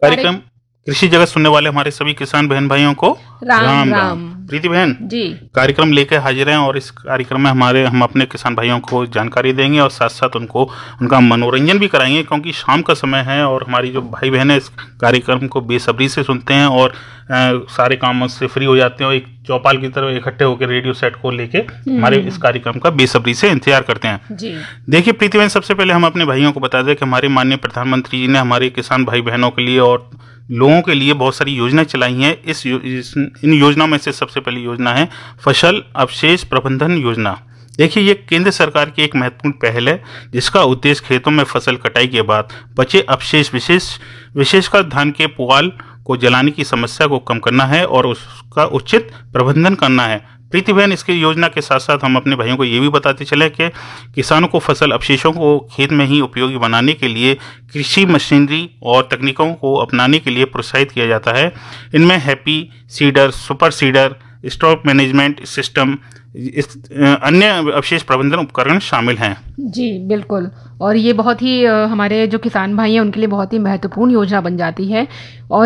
कार्यक्रम कृषि जगत सुनने वाले हमारे सभी किसान बहन भाइयों को राम राम। प्रीति बहन जी कार्यक्रम लेकर हाजिर हैं और इस कार्यक्रम में हम अपने किसान भाइयों को जानकारी देंगे और साथ साथ उनका मनोरंजन भी कराएंगे, क्योंकि शाम का समय है और हमारी जो भाई बहन है इस कार्यक्रम को बेसब्री से सुनते हैं और सारे कामों से फ्री हो जाते हैं और एक चौपाल की तरह इकट्ठे होकर रेडियो सेट को लेके हमारे इस कार्यक्रम का बेसब्री से इंतजार करते हैं। जी देखिए प्रीति बहन, सबसे पहले हम अपने भाइयों को बता दें कि हमारे माननीय प्रधानमंत्री जी ने हमारे किसान भाई बहनों के लिए और लोगों के लिए बहुत सारी योजनाएं चलाई हैं। इन योजनाओं में से सबसे पहली योजना है फसल अवशेष प्रबंधन योजना। देखिए, ये केंद्र सरकार की एक महत्वपूर्ण पहल है जिसका उद्देश्य खेतों में फसल कटाई के बाद बचे अवशेष विशेषकर धान के पुआल को जलाने की समस्या को कम करना है और उसका उचित प्रबंधन करना है। प्रीति बहन, इसकी योजना के साथ साथ हम अपने भाइयों को ये भी बताते चले कि किसानों को फसल अवशेषों को खेत में ही उपयोगी बनाने के लिए कृषि मशीनरी और तकनीकों को अपनाने के लिए प्रोत्साहित किया जाता है। इनमें happy seeder, super seeder, stock management system, अन्य अवशेष प्रबंधन उपकरण शामिल हैं। जी बिल्कुल, और ये बहुत ही हमारे जो किसान भाई हैं उनके लिए बहुत ही महत्वपूर्ण योजना बन जाती है। और